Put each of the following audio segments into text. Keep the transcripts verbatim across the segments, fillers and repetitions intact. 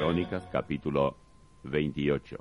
Crónicas, capítulo veintiocho.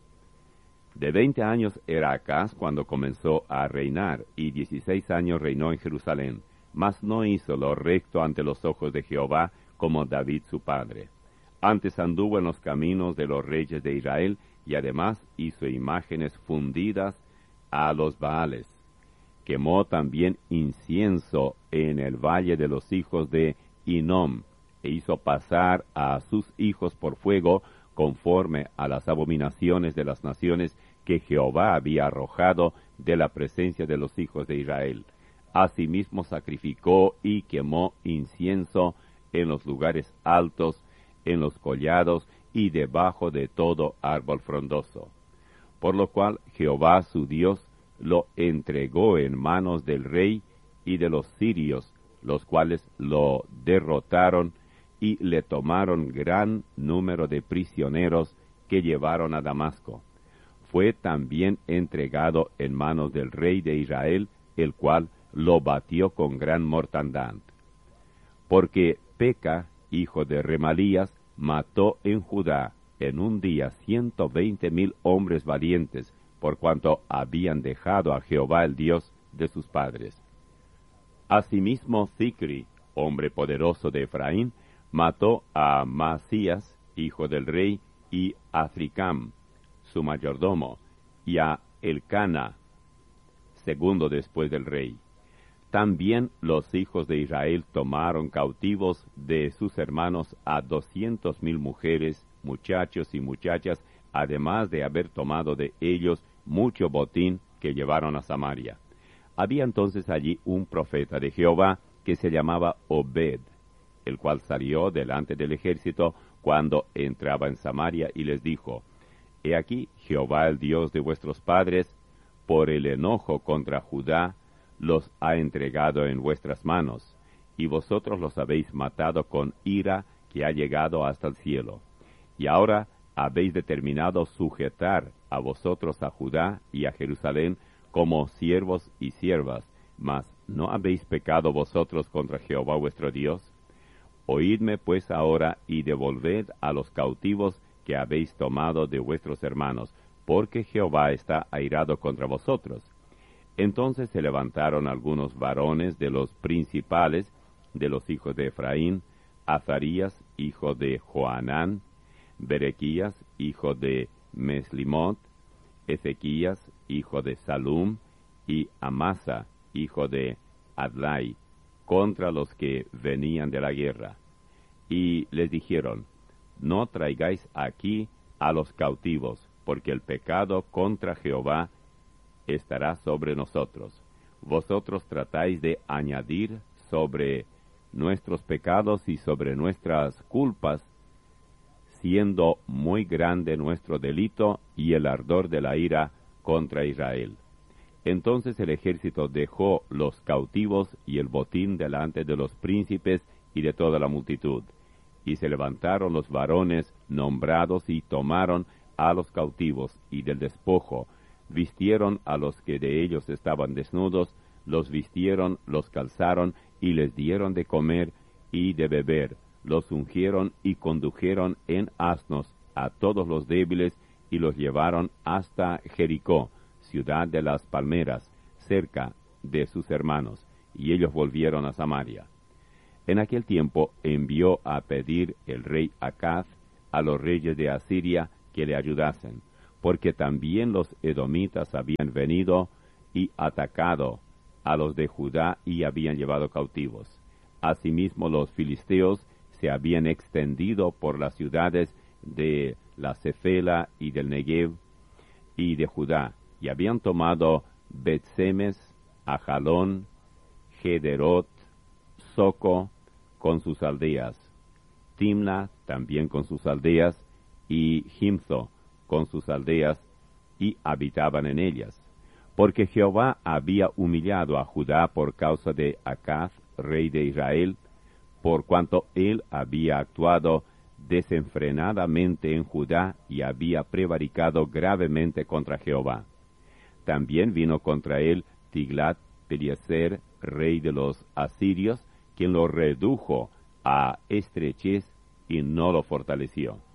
De veinte años era Acaz cuando comenzó a reinar, y dieciséis años reinó en Jerusalén, mas no hizo lo recto ante los ojos de Jehová, como David su padre. Antes anduvo en los caminos de los reyes de Israel, y además hizo imágenes fundidas a los Baales. Quemó también incienso en el valle de los hijos de Hinnom, e hizo pasar a sus hijos por fuego, conforme a las abominaciones de las naciones que Jehová había arrojado de la presencia de los hijos de Israel. Asimismo sacrificó y quemó incienso en los lugares altos, en los collados y debajo de todo árbol frondoso. Por lo cual Jehová su Dios lo entregó en manos del rey y de los sirios, los cuales lo derrotaron y le tomaron gran número de prisioneros que llevaron a Damasco. Fue también entregado en manos del rey de Israel, el cual lo batió con gran mortandad. Porque Peca, hijo de Remalías, mató en Judá en un día ciento veinte mil hombres valientes, por cuanto habían dejado a Jehová el Dios de sus padres. Asimismo Zicri, hombre poderoso de Efraín, mató a Masías, hijo del rey, y a Azricam, su mayordomo, y a Elcana, segundo después del rey. También los hijos de Israel tomaron cautivos de sus hermanos a doscientos mil mujeres, muchachos y muchachas, además de haber tomado de ellos mucho botín que llevaron a Samaria. Había entonces allí un profeta de Jehová que se llamaba Obed, el cual salió delante del ejército cuando entraba en Samaria y les dijo: He aquí, Jehová el Dios de vuestros padres, por el enojo contra Judá, los ha entregado en vuestras manos, y vosotros los habéis matado con ira que ha llegado hasta el cielo. Y ahora habéis determinado sujetar a vosotros a Judá y a Jerusalén como siervos y siervas, mas ¿no habéis pecado vosotros contra Jehová vuestro Dios? Oídme pues ahora y devolved a los cautivos que habéis tomado de vuestros hermanos, porque Jehová está airado contra vosotros. Entonces se levantaron algunos varones de los principales de los hijos de Efraín, Azarías, hijo de Joanán, Berequías, hijo de Meslimot, Ezequías, hijo de Salum, y Amasa, hijo de Adlai, contra los que venían de la guerra. Y les dijeron: No traigáis aquí a los cautivos, porque el pecado contra Jehová estará sobre nosotros. Vosotros tratáis de añadir sobre nuestros pecados y sobre nuestras culpas, siendo muy grande nuestro delito y el ardor de la ira contra Israel. Entonces el ejército dejó los cautivos y el botín delante de los príncipes y de toda la multitud. Y se levantaron los varones nombrados y tomaron a los cautivos, y del despojo vistieron a los que de ellos estaban desnudos, los vistieron, los calzaron, y les dieron de comer y de beber, los ungieron y condujeron en asnos a todos los débiles, y los llevaron hasta Jericó, ciudad de las palmeras, cerca de sus hermanos, y ellos volvieron a Samaria. En aquel tiempo envió a pedir el rey Acaz a los reyes de Asiria que le ayudasen, porque también los edomitas habían venido y atacado a los de Judá y habían llevado cautivos. Asimismo los filisteos se habían extendido por las ciudades de la Cefela y del Negev y de Judá, y habían tomado Bet-Semes, Ajalón, Gederot, Soco con sus aldeas, Timna también con sus aldeas, y Jimzo con sus aldeas, y habitaban en ellas. Porque Jehová había humillado a Judá por causa de Acaz, rey de Israel, por cuanto él había actuado desenfrenadamente en Judá y había prevaricado gravemente contra Jehová. También vino contra él Tiglat-Pileser, rey de los asirios, quien lo redujo a estrechez y no lo fortaleció.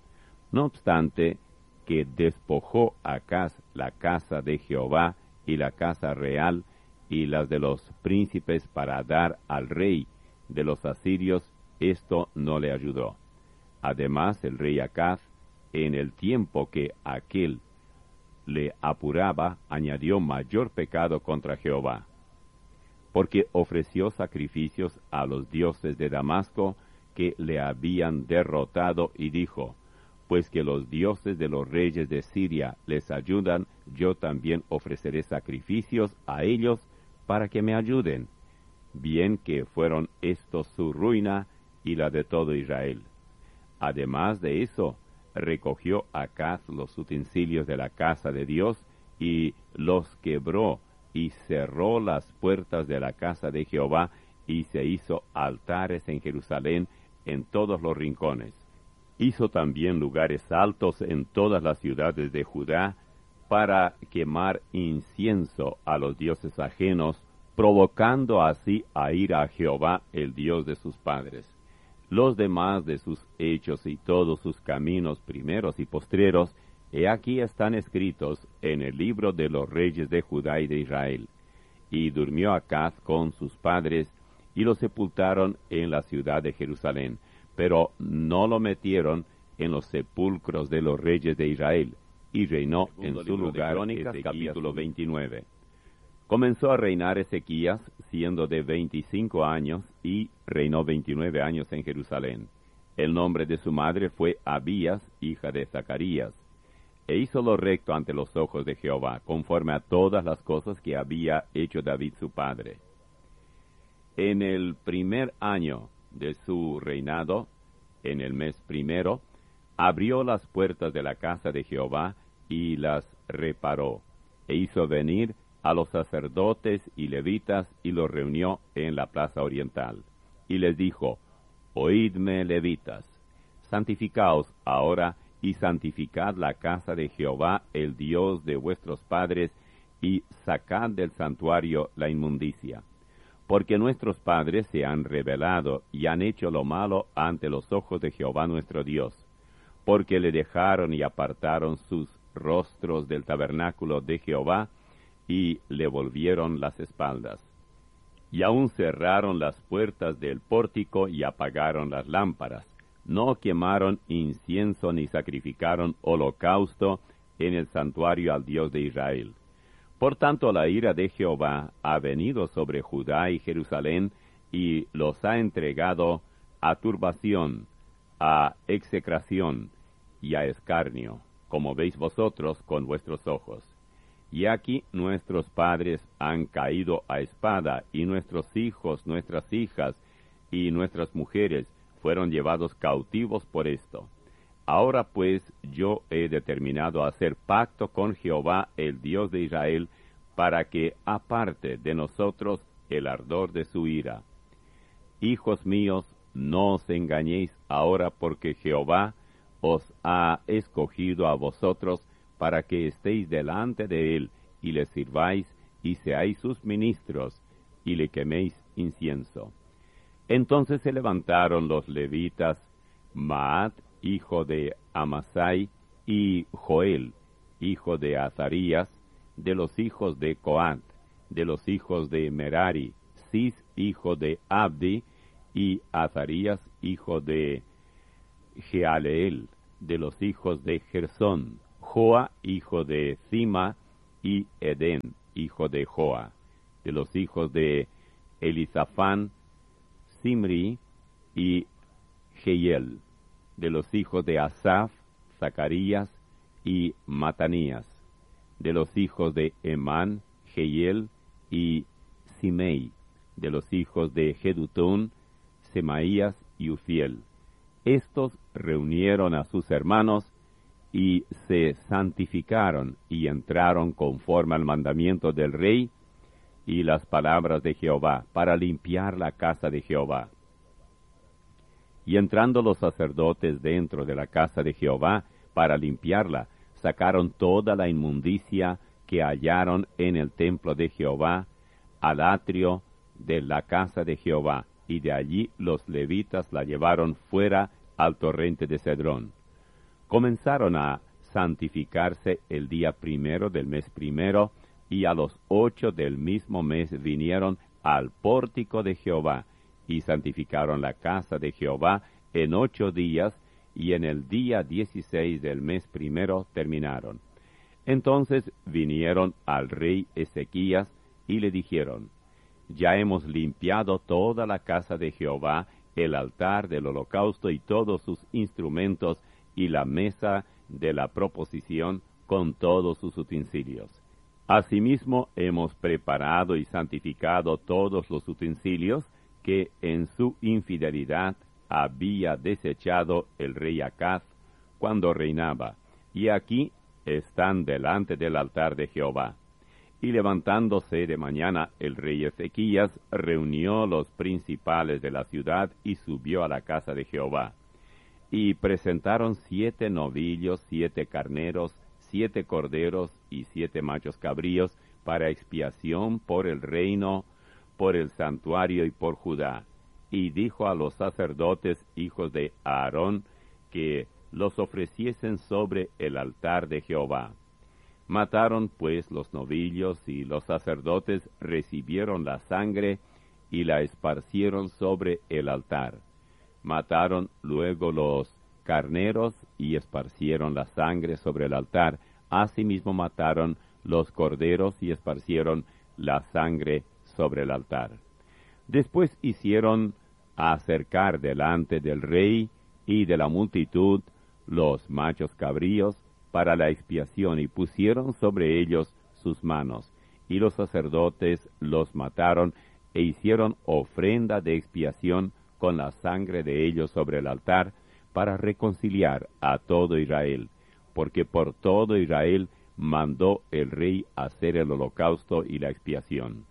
No obstante, que despojó Acaz la casa de Jehová y la casa real y las de los príncipes para dar al rey de los asirios, esto no le ayudó. Además, el rey Acaz, en el tiempo que aquel le apuraba, añadió mayor pecado contra Jehová, porque ofreció sacrificios a los dioses de Damasco que le habían derrotado, y dijo: pues que los dioses de los reyes de Siria les ayudan, yo también ofreceré sacrificios a ellos para que me ayuden. Bien que fueron estos su ruina y la de todo Israel. Además de eso, recogió Acaz los utensilios de la casa de Dios y los quebró y cerró las puertas de la casa de Jehová y se hizo altares en Jerusalén en todos los rincones. Hizo también lugares altos en todas las ciudades de Judá para quemar incienso a los dioses ajenos, provocando así a ira a Jehová, el Dios de sus padres. Los demás de sus hechos y todos sus caminos primeros y postreros, he aquí están escritos en el libro de los reyes de Judá y de Israel. Y durmió Acaz con sus padres, y lo sepultaron en la ciudad de Jerusalén, pero no lo metieron en los sepulcros de los reyes de Israel, y reinó en su lugar. Crónicas, capítulo veintinueve. Comenzó a reinar Ezequías, siendo de veinticinco años, y reinó veintinueve años en Jerusalén. El nombre de su madre fue Abías, hija de Zacarías. E hizo lo recto ante los ojos de Jehová, conforme a todas las cosas que había hecho David su padre. En el primer año de su reinado, en el mes primero, abrió las puertas de la casa de Jehová y las reparó, e hizo venir a los sacerdotes y levitas y los reunió en la plaza oriental. Y les dijo: Oídme, levitas, santificaos ahora y santificad la casa de Jehová, el Dios de vuestros padres, y sacad del santuario la inmundicia. Porque nuestros padres se han rebelado y han hecho lo malo ante los ojos de Jehová nuestro Dios, porque le dejaron y apartaron sus rostros del tabernáculo de Jehová, y le volvieron las espaldas. Y aun cerraron las puertas del pórtico y apagaron las lámparas. No quemaron incienso ni sacrificaron holocausto en el santuario al Dios de Israel. Por tanto, la ira de Jehová ha venido sobre Judá y Jerusalén, y los ha entregado a turbación, a execración y a escarnio, como veis vosotros con vuestros ojos. Y aquí nuestros padres han caído a espada, y nuestros hijos, nuestras hijas y nuestras mujeres fueron llevados cautivos por esto. Ahora pues yo he determinado hacer pacto con Jehová, el Dios de Israel, para que aparte de nosotros el ardor de su ira. Hijos míos, no os engañéis ahora, porque Jehová os ha escogido a vosotros para que estéis delante de él, y le sirváis, y seáis sus ministros, y le queméis incienso. Entonces se levantaron los levitas, Maat, hijo de Amasai, y Joel, hijo de Azarías, de los hijos de Coat, de los hijos de Merari, Cis, hijo de Abdi, y Azarías, hijo de Jealeel, de los hijos de Gersón, Joa, hijo de Sima, y Edén, hijo de Joa, de los hijos de Elisafán, Simri y Jehiel, de los hijos de Asaf, Zacarías y Matanías, de los hijos de Emán, Jehiel y Simei, de los hijos de Jedutún, Semaías y Uziel. Estos reunieron a sus hermanos y se santificaron y entraron conforme al mandamiento del rey y las palabras de Jehová, para limpiar la casa de Jehová. Y entrando los sacerdotes dentro de la casa de Jehová para limpiarla, sacaron toda la inmundicia que hallaron en el templo de Jehová al atrio de la casa de Jehová, y de allí los levitas la llevaron fuera al torrente de Cedrón. comenzaron a santificarse el día primero del mes primero, y a los ocho del mismo mes vinieron al pórtico de Jehová, y santificaron la casa de Jehová en ocho días, y en el día dieciséis del mes primero terminaron. Entonces vinieron al rey Ezequías, y le dijeron: Ya hemos limpiado toda la casa de Jehová, el altar del holocausto y todos sus instrumentos, y la mesa de la proposición con todos sus utensilios. Asimismo hemos preparado y santificado todos los utensilios que en su infidelidad había desechado el rey Acaz cuando reinaba, y aquí están delante del altar de Jehová. Y levantándose de mañana el rey Ezequías reunió los principales de la ciudad y subió a la casa de Jehová. Y presentaron siete novillos, siete carneros, siete corderos y siete machos cabríos para expiación por el reino, por el santuario y por Judá. Y dijo a los sacerdotes, hijos de Aarón, que los ofreciesen sobre el altar de Jehová. Mataron pues los novillos, y los sacerdotes recibieron la sangre y la esparcieron sobre el altar. Mataron luego los carneros y esparcieron la sangre sobre el altar. Asimismo mataron los corderos y esparcieron la sangre sobre el altar. Después hicieron acercar delante del rey y de la multitud los machos cabríos para la expiación, y pusieron sobre ellos sus manos, y los sacerdotes los mataron, e hicieron ofrenda de expiación con la sangre de ellos sobre el altar, para reconciliar a todo Israel, porque por todo Israel mandó el rey hacer el holocausto y la expiación.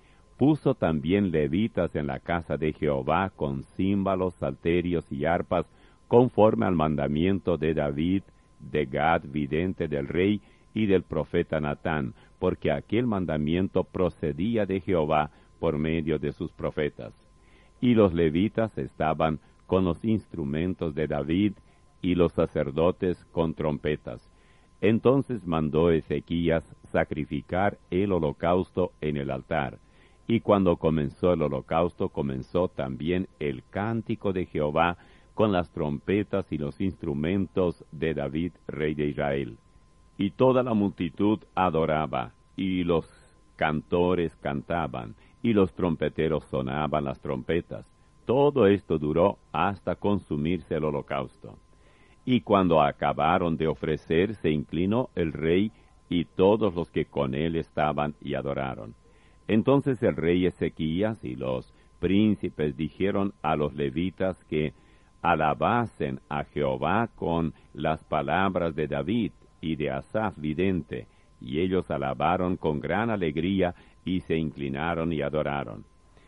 Puso también levitas en la casa de Jehová con címbalos, salterios y arpas, conforme al mandamiento de David, de Gad, vidente del rey, y del profeta Natán, porque aquel mandamiento procedía de Jehová por medio de sus profetas. Y los levitas estaban con los instrumentos de David, y los sacerdotes con trompetas. Entonces mandó Ezequías sacrificar el holocausto en el altar. Y cuando comenzó el holocausto, comenzó también el cántico de Jehová con las trompetas y los instrumentos de David, rey de Israel. Y toda la multitud adoraba, y los cantores cantaban, y los trompeteros sonaban las trompetas. Todo esto duró hasta consumirse el holocausto. Y cuando acabaron de ofrecer, se inclinó el rey y todos los que con él estaban, y adoraron. Entonces el rey Ezequías y los príncipes dijeron a los levitas que alabasen a Jehová con las palabras de David y de Asaf vidente, y ellos alabaron con gran alegría, y se inclinaron y adoraron.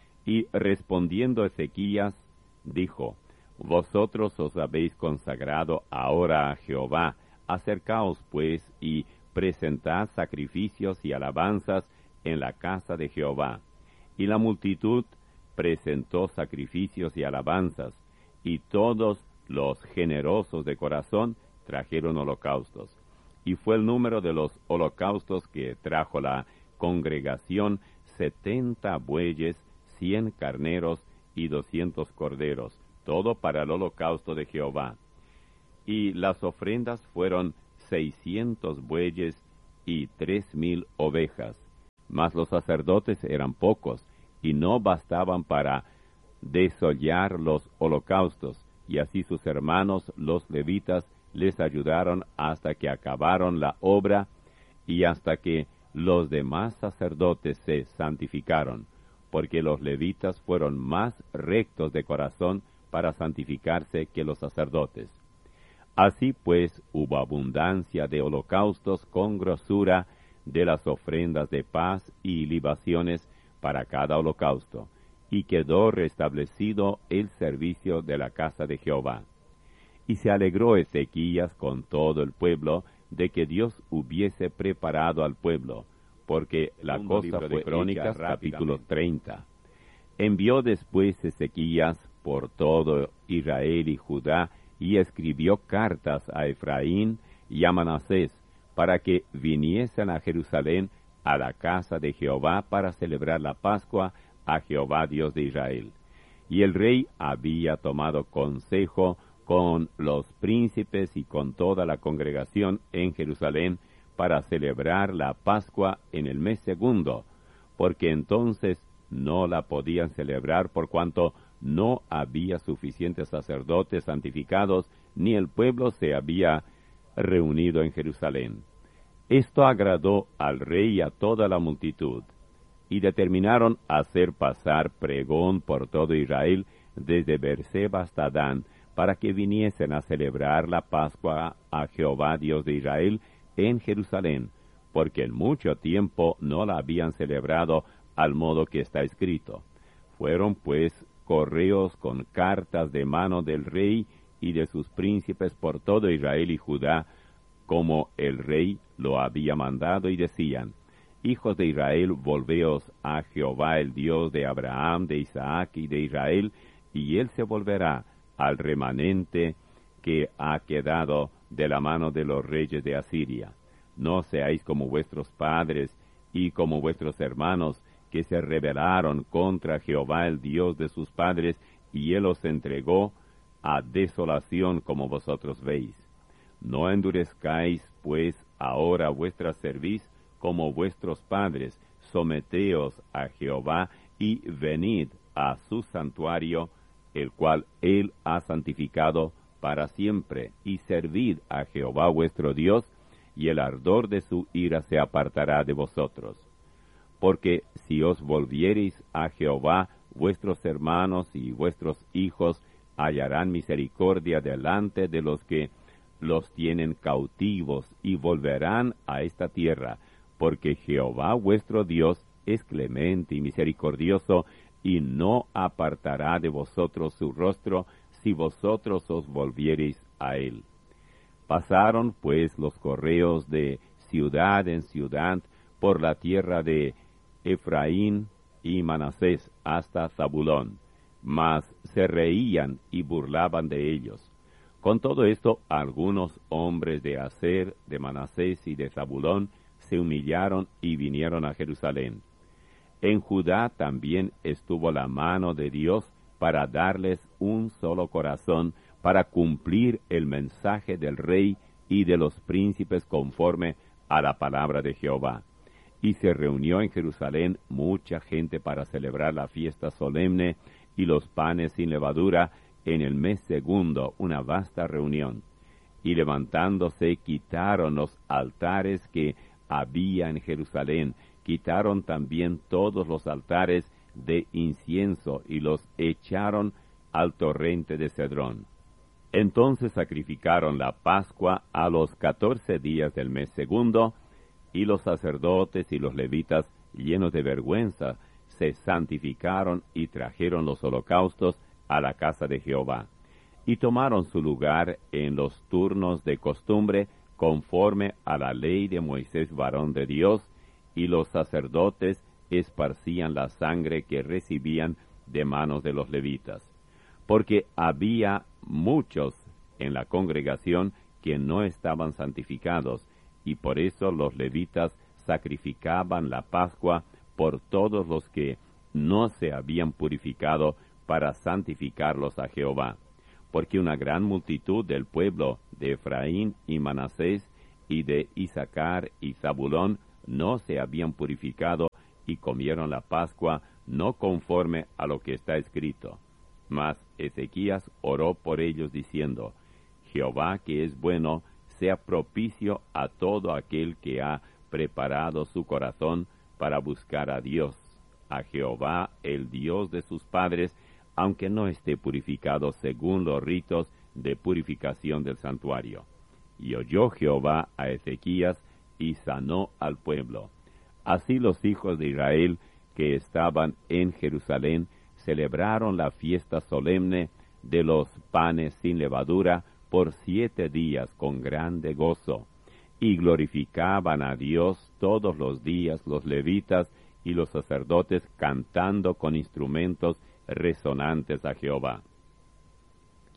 Y respondiendo Ezequías, dijo: Vosotros os habéis consagrado ahora a Jehová, acercaos pues, y presentad sacrificios y alabanzas en la casa de Jehová. Y la multitud presentó sacrificios y alabanzas, y todos los generosos de corazón trajeron holocaustos. Y fue el número de los holocaustos que trajo la congregación setenta bueyes, cien carneros y doscientos corderos, todo para el holocausto de Jehová. Y las ofrendas fueron seiscientos bueyes y tres mil ovejas. Mas los sacerdotes eran pocos, y no bastaban para desollar los holocaustos, y así sus hermanos los levitas les ayudaron hasta que acabaron la obra, y hasta que los demás sacerdotes se santificaron, porque los levitas fueron más rectos de corazón para santificarse que los sacerdotes. Así pues hubo abundancia de holocaustos con grosura de las ofrendas de paz y libaciones para cada holocausto, y quedó restablecido el servicio de la casa de Jehová. Y se alegró Ezequías con todo el pueblo de que Dios hubiese preparado al pueblo, porque la Segundo cosa libro fue de Crónicas, Crónicas, capítulo rápidamente. treinta. Envió después Ezequías por todo Israel y Judá y escribió cartas a Efraín y a Manasés, para que viniesen a Jerusalén a la casa de Jehová para celebrar la Pascua a Jehová Dios de Israel. Y el rey había tomado consejo con los príncipes y con toda la congregación en Jerusalén para celebrar la Pascua en el mes segundo, porque entonces no la podían celebrar por cuanto no había suficientes sacerdotes santificados, ni el pueblo se había reunido en Jerusalén. Esto agradó al rey y a toda la multitud, y determinaron hacer pasar pregón por todo Israel, desde Beerseba hasta Dan, para que viniesen a celebrar la Pascua a Jehová Dios de Israel en Jerusalén, porque en mucho tiempo no la habían celebrado al modo que está escrito. Fueron pues correos con cartas de mano del rey y de sus príncipes por todo Israel y Judá, como el rey lo había mandado, y decían: Hijos de Israel, volveos a Jehová, el Dios de Abraham, de Isaac y de Israel, y él se volverá al remanente que ha quedado de la mano de los reyes de Asiria. No seáis como vuestros padres y como vuestros hermanos, que se rebelaron contra Jehová, el Dios de sus padres, y él os entregó a desolación, como vosotros veis. No endurezcáis, pues, ahora vuestra cerviz como vuestros padres, someteos a Jehová, y venid a su santuario, el cual él ha santificado para siempre, y servid a Jehová vuestro Dios, y el ardor de su ira se apartará de vosotros. Porque si os volviereis a Jehová, vuestros hermanos y vuestros hijos hallarán misericordia delante de los que los tienen cautivos, y volverán a esta tierra, porque Jehová vuestro Dios es clemente y misericordioso, y no apartará de vosotros su rostro, si vosotros os volviereis a él. Pasaron pues los correos de ciudad en ciudad por la tierra de Efraín y Manasés hasta Zabulón, mas se reían y burlaban de ellos. Con todo esto, algunos hombres de Aser, de Manasés y de Zabulón se humillaron y vinieron a Jerusalén. En Judá también estuvo la mano de Dios para darles un solo corazón, para cumplir el mensaje del rey y de los príncipes conforme a la palabra de Jehová. Y se reunió en Jerusalén mucha gente para celebrar la fiesta solemne y los panes sin levadura en el mes segundo, una vasta reunión. Y levantándose quitaron los altares que había en Jerusalén, quitaron también todos los altares de incienso y los echaron al torrente de Cedrón. Entonces sacrificaron la Pascua a los catorce días del mes segundo, y los sacerdotes y los levitas, llenos de vergüenza, se santificaron y trajeron los holocaustos a la casa de Jehová, y tomaron su lugar en los turnos de costumbre, conforme a la ley de Moisés varón de Dios, y los sacerdotes esparcían la sangre que recibían de manos de los levitas, porque había muchos en la congregación que no estaban santificados, y por eso los levitas sacrificaban la Pascua por todos los que no se habían purificado, para santificarlos a Jehová, porque una gran multitud del pueblo de Efraín y Manasés y de Isaacar y Zabulón no se habían purificado, y comieron la Pascua no conforme a lo que está escrito. Mas Ezequías oró por ellos diciendo: Jehová, que es bueno, sea propicio a todo aquel que ha preparado su corazón para buscar a Dios, a Jehová, el Dios de sus padres, aunque no esté purificado según los ritos de purificación del santuario. Y oyó Jehová a Ezequías y sanó al pueblo. Así los hijos de Israel que estaban en Jerusalén celebraron la fiesta solemne de los panes sin levadura por siete días con grande gozo, y glorificaban a Dios todos los días los levitas y los sacerdotes, cantando con instrumentos resonantes a Jehová.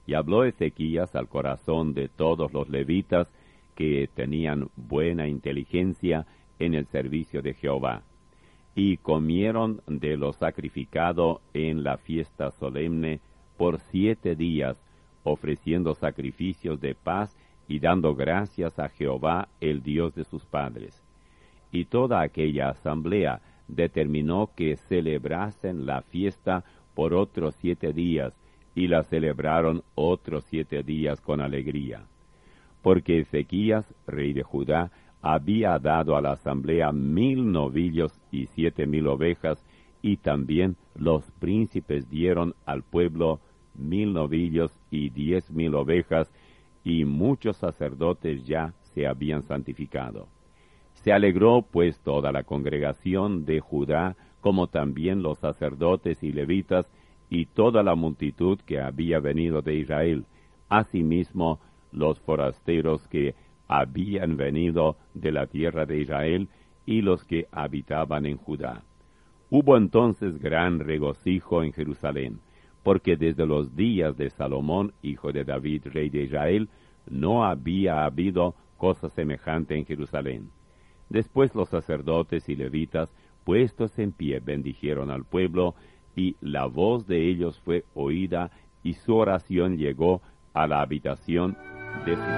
Y habló Ezequías al corazón de todos los levitas que tenían buena inteligencia en el servicio de Jehová. Y comieron de lo sacrificado en la fiesta solemne por siete días, ofreciendo sacrificios de paz y dando gracias a Jehová, el Dios de sus padres. Y toda aquella asamblea determinó que celebrasen la fiesta por otros siete días, y la celebraron otros siete días con alegría. Porque Ezequías, rey de Judá, había dado a la asamblea mil novillos y siete mil ovejas, y también los príncipes dieron al pueblo mil novillos y diez mil ovejas, y muchos sacerdotes ya se habían santificado. Se alegró pues toda la congregación de Judá, como también los sacerdotes y levitas, y toda la multitud que había venido de Israel, asimismo los forasteros que habían venido de la tierra de Israel, y los que habitaban en Judá. Hubo entonces gran regocijo en Jerusalén, porque desde los días de Salomón, hijo de David, rey de Israel, no había habido cosa semejante en Jerusalén. Después los sacerdotes y levitas, puestos en pie, bendijeron al pueblo, y la voz de ellos fue oída, y su oración llegó a la habitación de sus